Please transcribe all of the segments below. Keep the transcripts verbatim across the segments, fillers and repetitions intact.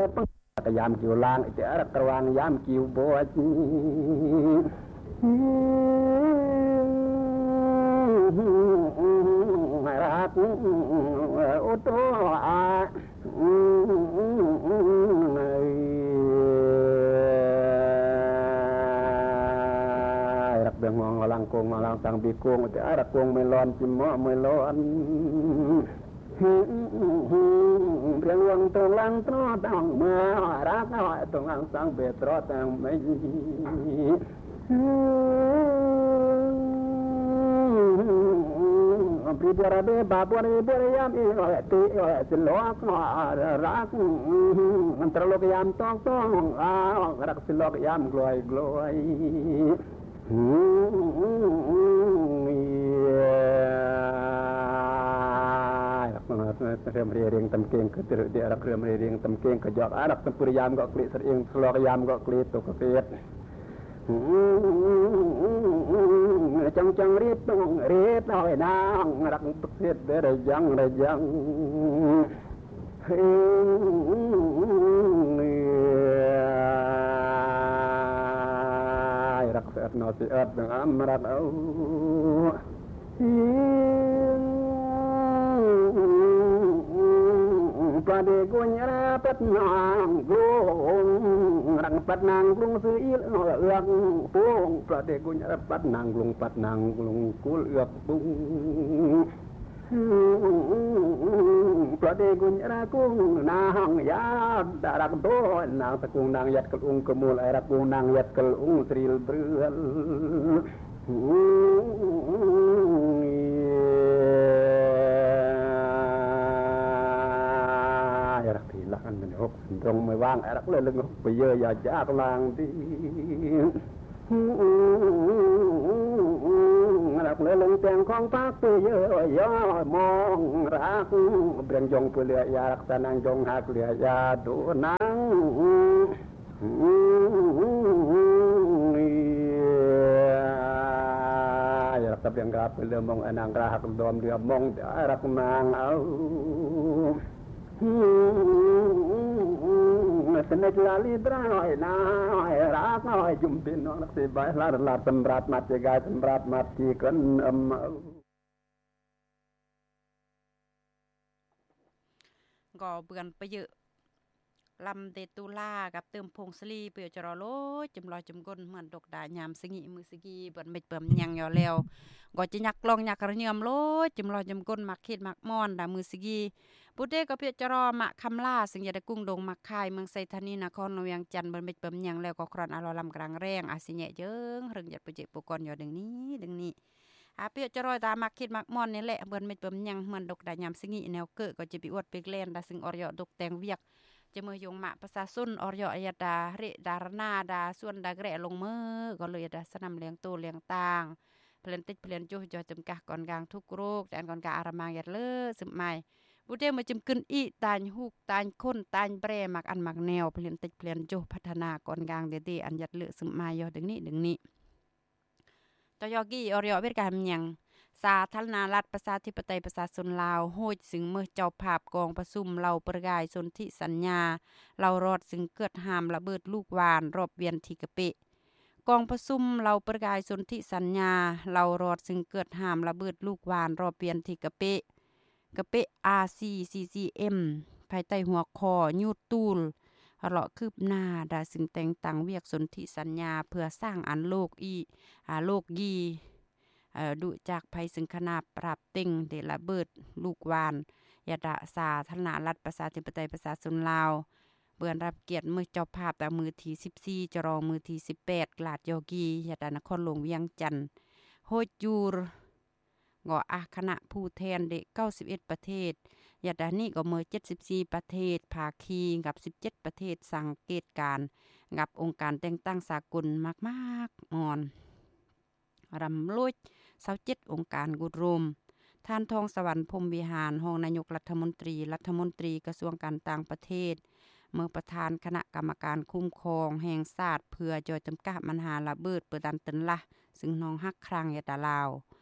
ปังกยามกิวลางเจอตะวันยามกิวบัวจีรักอุตอารักเบียงมองลังกงลังสังบีกงแต่รักกงไม่ร้อนจิมมอไม่ร้อนเพียงวังตรงลังตรอตังเมื่อรักน้อยตรงลังสังเบตรอตังไม่พิจารณาบาปวันนี้บริยามอีกตีสิโลกรักมันตรโลกยามต้องต้องรักสิโลกยามกลอยกลอยเรื่องเรียงตำเก่งก็จะเดี๋ยวรักเรื่องเรียงตำเก่งก็ยอกรักตำปุริยามก็กลีสเองสโลกยามก็กลีตกเสียดจังจังรีบต้องรีบหน่อยนางรักเสียดได้ยังได้ยังรักเสียดนอสิเอ็ดเป็นอัมรัตเอาปะเดกุญระปัดนางกรุงรังปัดนางกรุงซื้ออิลเอือกปุงปะเดกุญระปัดนางกรุงปัดนางกรุงกุลเอือกปุงปะเดกุญระกุงนางยัดดารักโตนางตะกุงนางยัดกลุงกมูลไอรักกุงนางยัดกลุงสรีลเบรือนอันเป็นหกตรงไม่ว่างรักเลยลึกไปเยอะอย่าจากลางที่รักเลยลงแต่งของพักไปเยอะย่อมองรักเปลี่ยนจงเปลือยยารักษานางจงหักเลือยยาดูนางรักตะเบียงกราบเปลือยมองอนางกราหักดอมเรือมองรักนางเอาสนใจลีดร้อยน้อยรักน้อยจุ่มเป็นน้องนักสิบายลาดลาดสำรัดมัดใจกายสำรัดมัดที่กันอมก็เบือนไปเยอะลำเดตุลากับเติมพงศลีเปียวจรอโลจำลอยจำก้นเหมือนดอกดายามสิงิมือสิกีเปิดไม่เปิ่มยังยอแล้วก็จะยักลองยักระเนียมโลจำลอยจำก้นมักเข็ดมักมอนดามือสิกีปุเตก็เปียวจรอมะคำล่าสิงยาดกุ้งดงมักคายเมืองไซธานีนครนเวียงจันทร์เปิดไม่เปิ่มยังแล้วก็ครอนอารอลำกลางแรงอาสิเนะเยิงเรื่องหยัดปุเจปุกรยอดึงนี้ดึงนี้อาเปียวจรอยตามักเข็ดมักมอนนี่แหละเปิดไม่เปิ่มยังเหมือนดอกดายามสิงิแนวเกิดก็จะไปอวดไปเล่นดาสิงอรยอดกแตงเวียกจะมือยงมะประชาชนอรยอยดาเรดารนาดาส่วนดาแกะลงมือก็เลยดาสนำเลี้ยงตัวเลี้ยงต่างเพลินติดเพลินจุจอยจำกัดก่อนกลางทุกโรคแต่ก่อนกลางอารามางยัดเลือสืบใหม่บุเดมาจำกึนอีตายหุกตายคนตายแปรมักอันมักแนวเพลินติดเพลินจุพัฒนาก่อนกลางเดดีอันยัดเลือสืบใหม่ยอดึงนี้ดึงนี้ตอยอกี้อรยอเวทการยังสาธารณรัฐประชาธิปไตยประชาชนลาวโหยสึงเมื่อเจ้าภาพกองประชุมเราประกายสนธิสัญญาเรารอดสึงเกิดหามระเบิดลูกวานรอบเวียนทีกะเปะกองประชุมเราประกายสนธิสัญญาเรารอดสึงเกิดหามระเบิดลูกวานรอบเวียนทีกะเปะกะเปะ อาร์ ซี ซี ซี เอ็ม ภายใต้หัวคอยูตูลเลาะคืบหน้าดาสึงแต่งตั้งเวียกสนธิสัญญาเพื่อสร้างอันโลกอีอาโลกยีดูจากภัยสึงขนาปราบเต็งเดระเบิดลูกวานยาดาสาธารณรัฐประชาธิปไตยประชาชนลาวเบือนรับเกียรติมือเจ้าภาพแต่มือที่สิบสี่จรอมือที่สิบแปดกลาดยอกียาดานครหลวงเวียงจันทน์โฮจูรงออาคณะผู้แทนเด็กเก้าสิบเอ็ดประเทศยาดานี่ก็มือเจ็ดสิบสี่ประเทศภาคีกับสิบเจ็ดประเทศสังเกตการกับองค์การแต่งตั้งสากลมากๆมอนรำลุยเสาเจ็ดองค์การกุฎรมท่านทองสวรรค์พรหมวิหารรองนายกรัฐมนตรีรัฐมนตรีกระทรวงการต่างประเทศเมื่อประธานคณะกรรมการคุ้มครองแห่งชาติเพื่อจอยจำกัดปัญหาระเบิดเปิดดันตันละซึ่งน้องฮักครั้งยาตาลาว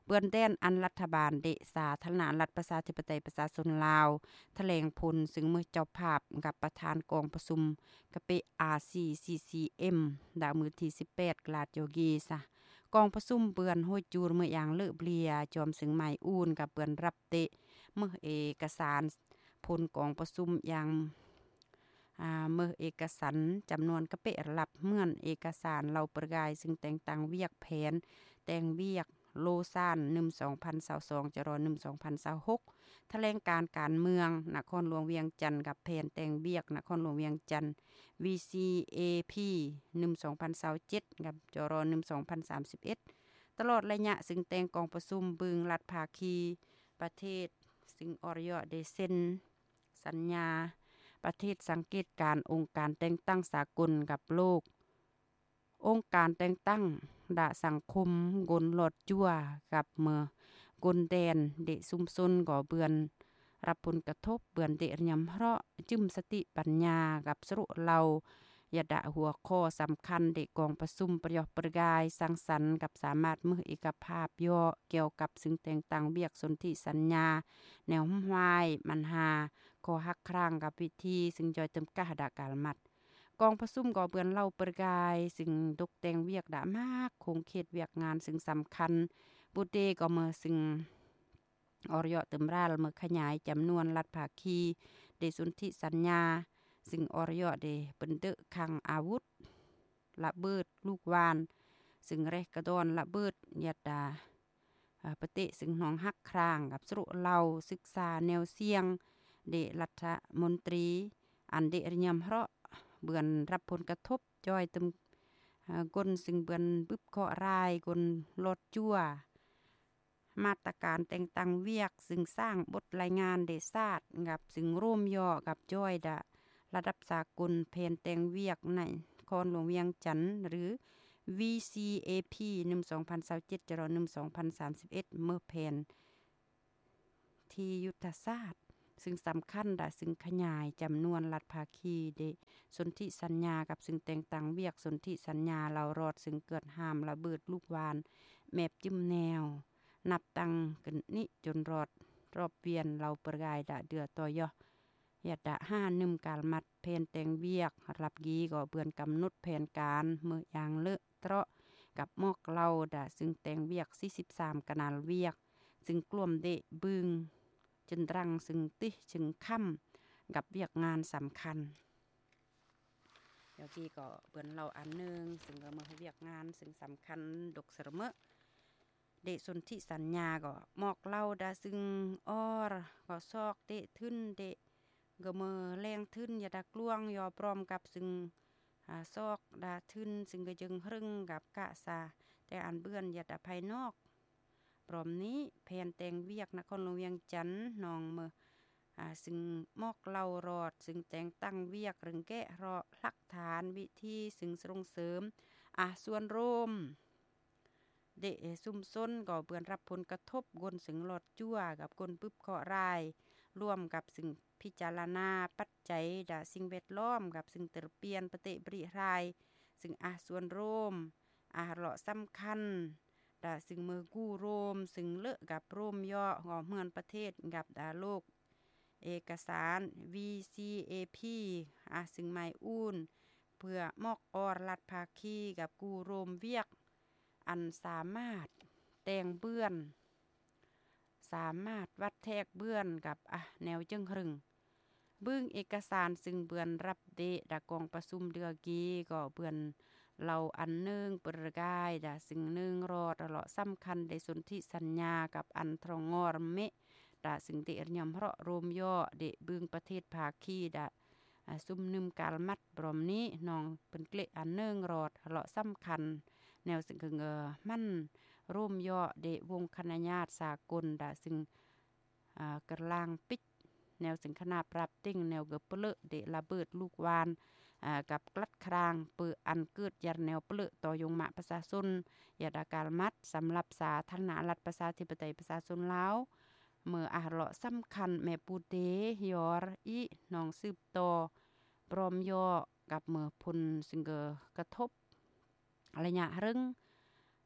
ปื้อนแดนอันรัฐบาลเดสาธารณรัฐประชาธิปไตยประชาชนลาวแถลงผลซึ่งมือเจ้าภาพกับประธานกองประชุมกะเป อาร์ ซี ซี ซี เอ็ม ดาวมือที่สิบแปดกลาดโยกีซะกองประชุมเปื้อนห้วยจูรมืออย่างเลอะเบลียจอมสึงใหม่อูนกับเปื้อนรับเตะมือเอกสารผลกองประชุมอย่างอ่าเมื่อเอกสารจำนวนกระเปะรับเมื่อนเอกสารเราประกายซึ่งแต่งตั้งเวียกแผนแต่งเวียกโลซานหนึ่ง สองพันยี่สิบสองจรอหนึ่ง สองพันยี่สิบหกแถลงการการเมืองนครหลวงเวียงจันทน์กับแผนแต่งเวียกนครหลวงเวียงจันทน์ วี ซี เอ พี หนึ่ง สองพันยี่สิบเจ็ดกับจรอหนึ่ง สองพันสามสิบเอ็ดตลอดระยะซึ่งแต่งกองประชุมบึงรัฐภาคีประเทศซึ่งออยได้เซ็นสัญญาประเทศสังเกตการองค์การแต่งตั้งสากลกับโลกองค์การแต่งตั้งดะสังคมกลลอดจั่วกับเมื่อกลแดนเดซุมซนก่อเบือนรับผลกระทบเบือนเดยำเพราะจึมสติปัญญากับสรุเรายะดะหัวข้อสำคัญเด็กกองประชุมประยอประกายสังสรรค์กับสามารถมือเอกภาพย่อเกี่ยวกับซึ่งแต่งตั้งเบียกสนธิสัญญาแนวห้วายมันหาขอหักครั้งกับวิธีซึ่งจอยเติมกะหดากาลมัดกองประชุมก่อเบือนเล่าประกายซึ่งตกแต่งเวียกดะมากคงเขตเวียกงานซึ่งสำคัญบุเตก็เมื่อซึ่งอรยเติมราลเมื่อขยายจำนวนรัฐภาคีเดสนธิสัญญาซึ่งอรยเดเป็นเดคังอาวุธระเบิดลูกวานซึ่งเรกระดอนระเบิดยัดดาปฏิซึ่งน้องฮักครางกับสรุเราศึกษาแนวเสียงเดรัฐมนตรีอันเดริยมเพราะเบือนรับผลกระทบจอยตึมกลซึ่งเบือนปึ๊บเคาะรายกลลดจั่วมาตรการแต่งตั้งเวียกซึ่งสร้างบทรายงานเดชาติกับซึ่งร่วมย่อกับจ้อยดะระดับสากลเพนแต่งเวียกในคอนหลวงเวียงจันทน์หรือ วี ซี เอ พี หนึ่ง สองพันยี่สิบเจ็ดจรอหนึ่ง สองพันสามสิบเอ็ดเมื่อเพนที่ยุทธศาสตร์ซึ่งสำคัญดะซึ่งขยายจำนวนรัฐภาคีเดสนธิสัญญากับซึ่งแต่งตั้งเวียกสนธิสัญญาเรารอดซึ่งเกิดห้ามระเบิดลูกวานแมบจิ้มแนวนับตั้งกันนี้จนรอดรอบเวียนเราประกายดะเดือต่อยอยาดะห้านึ่มกาลมัดเพนแต่งเวียกรับกีก็เบือนกำหนดแผนการเมื่ออย่างเลอะเตราะกับมอกเราดะซึ่งแต่งเวียกสี่สิบสามกนาลเวียกซึ่งกลุ่มเดบึงจนรังซึ่งติจึงค่ำกับเวียกงานสำคัญเดี๋ยวกี้ก็เบือนเราอันนึงซึ่งก็มาเวียกงานซึ่งสำคัญดกเสมอเดสนธิสัญญาก็มอกเล่าดาซึ่งอ้อก็ซอกเดทึ้นเดก็เมื่อแรงทึ้นอย่าดักล่วงยอพร้อมกับซึ่งหาซอกดาทึ้นซึ่งก็จึงรึงกับกะซาแต่อันเบื้อนอย่าดาภายนอกพร้อมนี้แผนแต่งเวียกนครหลวงเวียงจันทน์นองเมื่ออ่าซึ่งมอกเล่ารอดซึ่งแต่งตั้งเวียกรึงแกะรอหลักฐานวิธีซึ่งส่งเสริมอ่าส่วนร่วมเดซุ่มซ้นก็เปื้อนรับผลกระทบกลสึงหลอดจั่วกับกลปึ๊บเคาะรายร่วมกับสึงพิจารณาปัจจัยดาสิ่งแวดล้อมกับสึงเตรเปลี่ยนปฏิบริรายสึงอาส่วนร่วมอาเลาะสำคัญดาสึงมือกู้โรมสึงเลอะกับร่วมย่อหอเมือนประเทศกับดาโลกเอกสาร วี ซี เอ พี อาสึงไม้อุ่นเพื่อมอกออรลัดภาคีกับกู้โรมเวียกอันสามารถแต่งเบื้อนสามารถวัดแทกเบื้อนกับอ่ะแนวจึงรึงบึ้งเอกสารซึ่งเบือนรับเดดากองประชุมเดือกีก็เบือนเราอันนึงประกายดาซึ่งนึงรอตลอดสำคัญได้สนธิสัญญากับอันทรองอรเมดาซึ่งเดยำเพราะรวมย่อเดบึงประเทศภาคีดาซุ่มนึมกาลมัดบรมนี้น้องเป็นเกลอันนึงรอตลอดสำคัญแนวซึ่งคือเงอมั่นร่วมย่อเดวงคณะญาติสากลดาซึ่งอ่ากระลางปิดแนวซึ่งคณะปรับติ้งแนวเกเปลอเดระเบิดลูกวานอ่ากับกลัดครางเปืออันเกิดยันแนวเปลอต่อยงมะประชาชนยาดากาลมัดสำหรับสาธารณรัฐประชาธิปไตยประชาชนลาวเมื่ออาเลาะสำคัญแม่ปูเตยอรอีน้องสืบต่อพร้อมย่อกับเมื่อพลซึ่งเกกระทบระยะรึง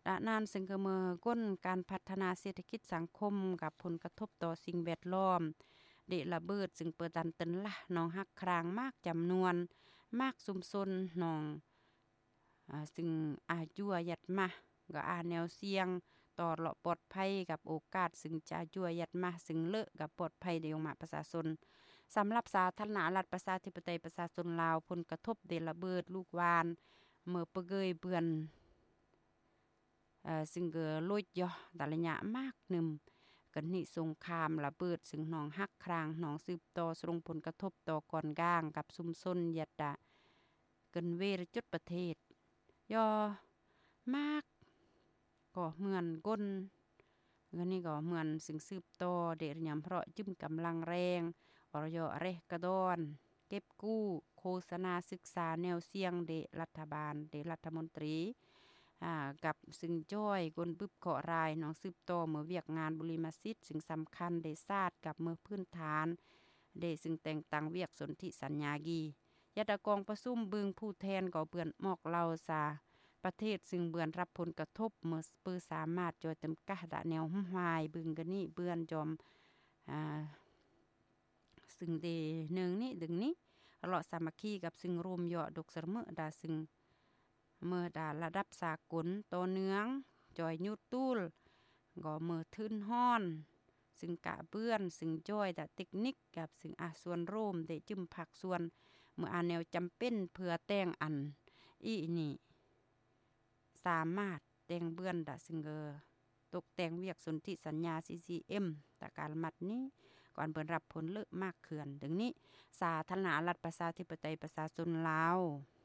ดะนานซึ่งก็เมื่อก้นการพัฒนาเศรษฐกิจสังคมกับผลกระทบต่อสิ่งแวดล้อมเดะระเบิดซึ่งเปิดดันเตินละน้องฮักครางมากจำนวนมากสุมซนน้องอ่าซึ่งอายั่วยัดมาก็อาแนวเสี่ยงต่อเลาะปลอดภัยกับโอกาสซึ่งจะยั่วยัดมาซึ่งเลอะกับปลอดภัยในองค์มาประชาชนสำหรับสาธารณรัฐประชาธิปไตยประชาชนลาวผลกระทบเดะระเบิดลูกวานเมื่อเปเกยเบือนเอ่อซึ่งก็ลดย่อตะระยะมากนึมกันนิสงครามระเบิดซึ่งหนองฮักครางหนองสืบต่อส่งผลกระทบต่อก่อนก้างกับชุมชนยัดดะเกินเวรจุดประเทศย่อมากก็เหมือนก้นก็นี่ก็เหมือนซึ่งสืบต่อเดะยามเพราะจึมกำลังแรงอรยอเรกระดอนเก็บกู้โฆษณาศึกษาแนวเสียงเดะรัฐบาลเดะรัฐมนตรีอ่ากับซึ่งจ้อยกลปึบเกาะรายน้องสืบต่อเมื่อเวียกงานบุริมาสิทธิ์ซึ่งสำคัญเดชาติกับเมื่อพื้นฐานเดซึ่งแต่งตั้งเวียกสนธิสัญญากียะตะกองประชุมบึงผู้แทนก็เปื้อนมอกเล่าซาประเทศซึ่งเบือนรับผลกระทบเมื่อปือสามารถจอยจำกัดดะแนวหุ่มหายบึงกันนี่เบือนจอมอ่าซึ่งเดหนึ่งนี้ดึงนี้เลาะสามัคคีกับซึ่งรวมยอดกเสมอดาซึ่งเมื่อดาระดับสากลต่อเนื่องจอยยุดตู้ลก็เมื่อทื้นฮ้อนซึ่งกะเบื้อนซึ่งจ้อยดะเทคนิคกับซึ่งอาส่วนร่วมได้จึมผักส่วนเมื่ออาแนวจำเป็นเพื่อแต่งอันอีนี่สามารถแต่งเบื้อนดะซึ่งเกอตกแต่งเวียกสนธิสัญญา ซี ซี เอ็ม ตะการมัดนี้ก่อนเปิ้นรับผลเลอะมากเขื่อนดังนี้สาธารณรัฐประชาธิปไตยประชาชนลาว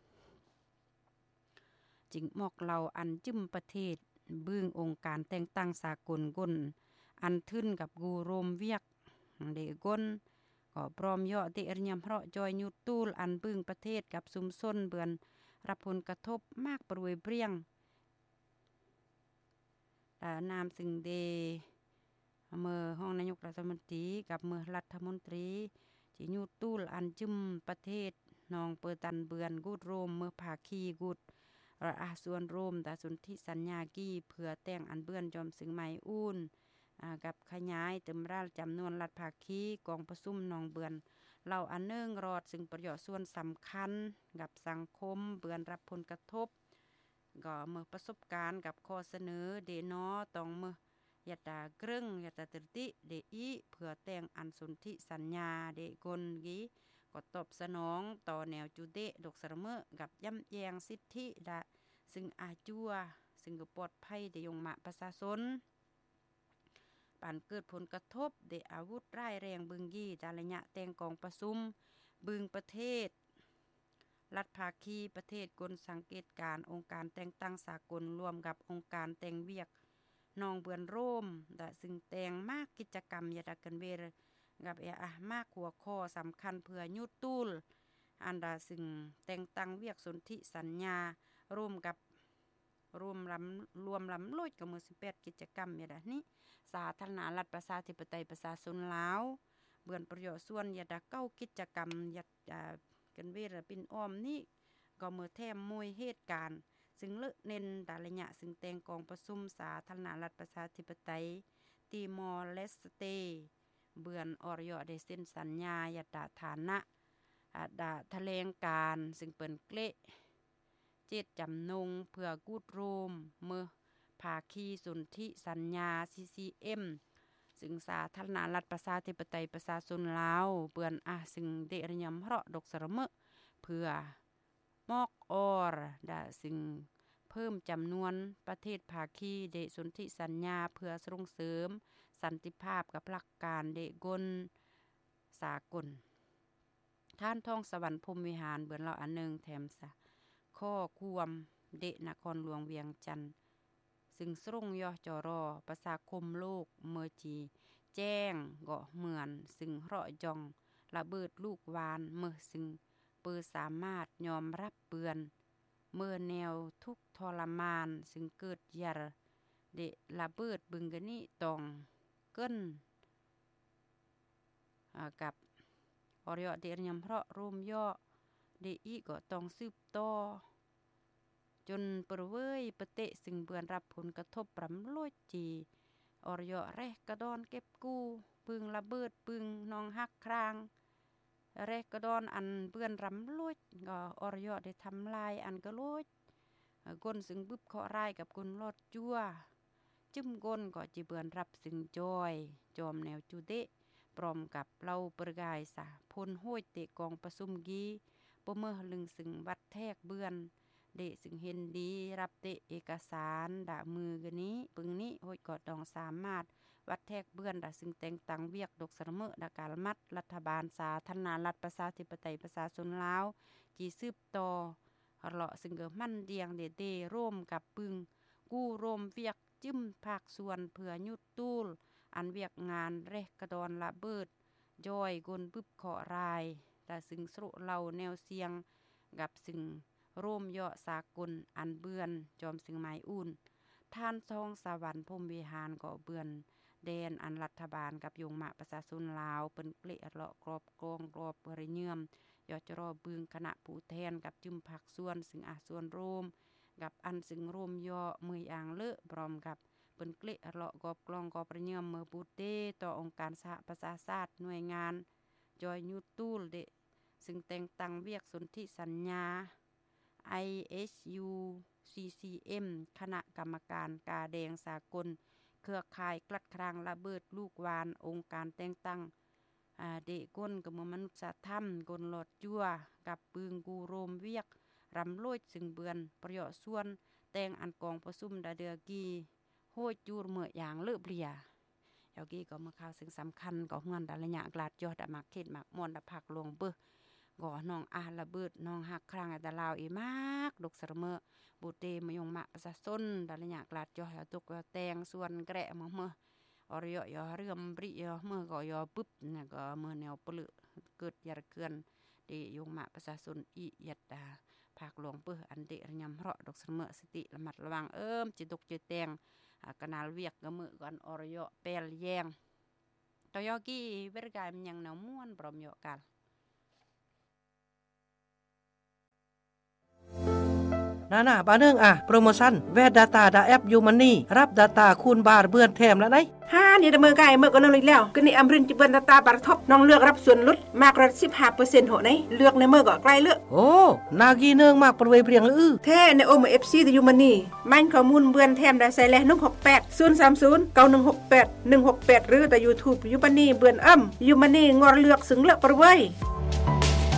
จึงมอกเราอันจึมประเทศบึ้งองค์การแต่งตั้งสากลกลอันทึ่นกับกูโรมเวียกเดกลก็พร้อมย่อเตอรยำเพราะจอยยุดตู้อันบึ้งประเทศกับชุมชนเบือนรับผลกระทบมากปรวยเปรี้ยงตานามซึ่งเดเมื่อห้องนายกรัฐมนตรีกับเมื่อรัฐมนตรีจิยุดตู้อันจึมประเทศนองเปิตันเบือนกูดโรมเมื่อภาคีกูดระอาส่วนโรมตาสนธิสัญญากี้เพื่อแต่งอันเบื้อนจอมสึงใหม่อุ่นกับขยายเติมราจำนวนรัฐภาคีกองประชุมนองเบือนเหล่าอันเนื่องรอดซึ่งประโยชน์ส่วนสำคัญกับสังคมเบือนรับผลกระทบก็เมื่อประสบการณ์กับข้อเสนอเดนอต้องเมื่อยะตากรึงยะตาตติเดอีเพื่อแต่งอันสนธิสัญญาเดกลกีก็ตอบสนองต่อแนวจุเดดกสระเมอกับย่ำแยงสิทธิดะซึ่งอาจัวซึ่งก็ปลอดภัยได้ยงมาประชาชนปานเกิดผลกระทบได้อาวุธร้ายแรงบึงยี่จาระยะแต่งกองประชุมบึงประเทศรัฐภาคีประเทศกลสังเกตการองค์การแต่งตั้งสากลรวมกับองค์การแต่งเวียกนองเบือนโรมดะซึ่งแต่งมากกิจกรรมยะดะกันเวรกับเออะมากหัวข้อสำคัญเพื่อยุดตู้ลอันดาซึ่งแต่งตั้งเวียกสนธิสัญญารวมกับรวมลำรวมลำลอยกับมือสิบแปดกิจกรรมอย่างนี้สาธารณรัฐประชาธิปไตยประชาชนลาวเบือนประโยชน์ส่วนยาดาเก้ากิจกรรมยัดกันเวรปินอ้อมนี้ก็เมื่อแทมมวยเหตุการณ์ซึ่งเลอะเน้นดาระยะซึ่งแต่งกองประชุมสาธารณรัฐประชาธิปไตยติมอร์เลสเตเบือนอรยได้เซ็นสัญญายาดาฐานะอาดาแถลงการซึ่งเปิ้นเกละเจตจำนงเพื่อกูดโรมเมื่อภาคีสนธิสัญญา ซี ซี เอ็ม ซึ่งสาธารณรัฐประชาธิปไตยประชาชนลาวเปื้อนอ่ะซึ่งเดรยำเพราะดกสระเมอเพื่อมอกออร์ดาซึ่งเพิ่มจำนวนประเทศภาคีเดสนธิสัญญาเพื่อส่งเสริมสันติภาพกับหลักการเดกลสากลท่านท่องสวรรค์พรหมวิหารเบือนเราอันนึงแถมซะข้อควมเดนครหลวงเวียงจันทน์ซึ่งส่งยอจอรอประชาคมโลกเมื่อจีแจ้งก็เหมือนซึ่งเราะจองระเบิดลูกวานเมื่อซึ่งเปิดสามารถยอมรับเปือนเมื่อแนวทุกทรมานซึ่งเกิดยาเดระเบิดบึงกันนี้ต้องเกินกับอรยเดรยำเพราะร่มย่อเดอีก็ต้องสืบต่อจนเปรเวยปเตะซึ่งเบือนรับผลกระทบปรำโลยจีอรยอแรกกระดอนเก็บกู้ปึงระเบิดปึงนองหักครางแรกกระดอนอันเบือนรำโลยก็อรยอได้ทำลายอันกระโลยกนซึ่งบึบเคาะรายกับกนลอดจั่วจึ้มกนก็จีเบือนรับซึ่งจอยจอมแนวจูเดะพร้อมกับเล่าประกายสะพลห้วยเตะกองประสุมกีปเมื่อลึงซึ่งวัดแทกเบือนเดะซึ่งเห็นดีรับเตะเอกสารด่ามือกันนี้ปึงนี้ห้วยกอดดองสามารถวัดแทกเบือนด่าซึ่งแต่งตังเวียกดกสระเมอดากาลมัดรัฐบาลสาธารณรัฐประชาธิปไตยประชาชนลาวจีซืบต่อเลาะซึ่งเกิดมั่นเดียงเดเดร่วมกับปึงกู้ร่วมเวียกจิ้มภาคส่วนเผื่อยุดตูลอันเวียกงานเรกกระดอนละเบิดจอยกนบึบเคาะรายแต่ซึ่งสรุเหล่าแนวเสียงกับซึ่งร่วมย่อสากลอันเบือนจอมซึ่งไม้อุ่นท่านทองสวรรค์พรหมวิหารก็เบือนแดนอันรัฐบาลกับยงมะประชาชนลาวเป็นเกละเลาะกรอบกองกรอบริเยื่อมยอดจรอบึงคณะผู้แทนกับจุ่มผักส่วนซึ่งอาส่วนรวมกับอันซึ่งรวมย่อมืออ่างเลอะพร้อมกับเป็นเกละเลาะกอบกลองกอบริเยื่อมเมื่อบูเตต่อองค์การสหประชาชาติหน่วยงานจอยยูตูลเดซึ่งแต่งตั้งเวียกสนธิสัญญา ไอ เอส ยู ซี ซี เอ็ม คณะกรรมการกาแดงสากลเครือข่ายกลัดครางระเบิดลูกวานองค์การแต่งตั้งเดก้นกับมนุษยธรรมกนหลอดจั่วกับปืนกูโรมเวียกรำโลดซึ่งเบือนประโยชน์ส่วนแต่งอันกองประซุ่มดาเดือกีโหยจูรเมื่ออย่างเลือบเลียเดี๋ยวกี้ก็มาข่าวซึ่งสำคัญก็เงินดาระยะกลาดยอดมักเขตมักมอนดาผักลงเบ้อก่อน้องอาระเบิดน้องหักครางอัตลาวอีมากดกสระเมอบูเตมยงมะประชาชนดาระยะกลาดยอดตกแตงส่วนแกะมะเมื่ออรยอยอเรื่อมบริยอเมื่อก็ยอปึ๊บเนี่ยก็เมื่อแนวปลือเกิดยาเกินเดยงมะประชาชนอียัดดาภาคหลวงเปื้ออันเดระยำเพราะดอกเสมอสติระมัดระวังเอิมจิตกจิตแตงกนาลเวียกกระมือกันอรยอเปลแยงตอยอกี้เวรกายมันยังแนวม้วนปรอมยอกันนาน่าบาเนื่องอ่ะโปรโมชั่นแวด Data ดาแอปยูมันนี่รับ Data คูณบาทเบือนแถมแล้วได้ฮ่านี่ดำเนินการเมื่อก็นึงอีกแล้วก็นี่อำรินจิเบือน Data บาทท็อปน้องเลือกรับส่วนลดมากกว่า สิบห้าเปอร์เซ็นต์ โหไหนเลือกในเมื่อก็ใกล้เลือกโอ้นากีเนื่องมากประเวเปรียงอื้อแท้ในโอม เอฟ ซี ที่ยูมันนี่มันข้อมูลเบือนแถมได้ใส่แลหนึ่งหกแปด ศูนย์ สาม ศูนย์ เก้า หนึ่ง หก แปด หนึ่ง หก แปดหรือแต่ YouTube ยูมันนี่เบือนอ้ำยูมันนี่งอเลือกสึงเลือกประเว